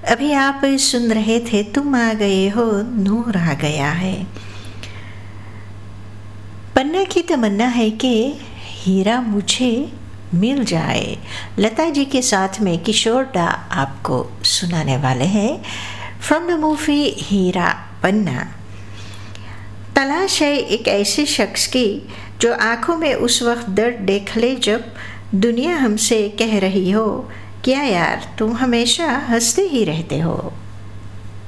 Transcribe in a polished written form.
अभी आप सुन रहे थे तुम आ गए हो नूर आ गया है। पन्ना की तमन्ना है कि हीरा मुझे मिल जाए। लता जी के साथ में किशोर दा आपको सुनाने वाले हैं फ्रॉम द मूवी हीरा पन्ना। तलाश है एक ऐसे शख्स की जो आंखों में उस वक्त दर्द देख ले जब दुनिया हमसे कह रही हो क्या यार तुम हमेशा हंसते ही रहते हो।